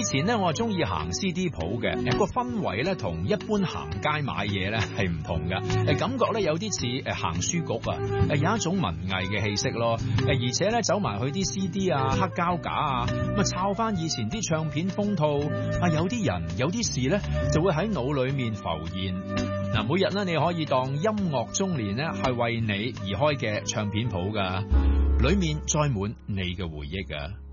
前咧我係中意行 CD 鋪嘅，個氛圍咧同一般行街買嘢咧係唔同嘅，感覺咧有啲似行書局啊，有一種文藝嘅氣息咯，而且咧走埋去啲 CD 啊、黑膠架啊，咁啊抄翻以前啲唱片封套啊，有啲人有啲事咧就會喺腦裏面浮現。嗱，每日咧你可以當音樂中年咧係為你而開嘅唱片鋪噶，裏面載滿你嘅回憶啊！